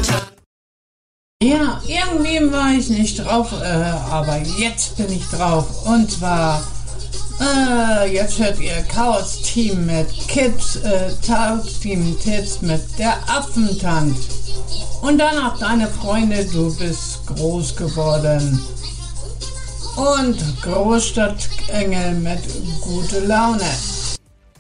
Ja, irgendwie war ich nicht drauf, aber jetzt bin ich drauf. Und zwar, jetzt hört ihr Chaos Team mit Kids, Chaos Team Kids mit der Affentanz. Und danach deine Freunde, du bist groß geworden. Und Großstadtengel mit gute Laune.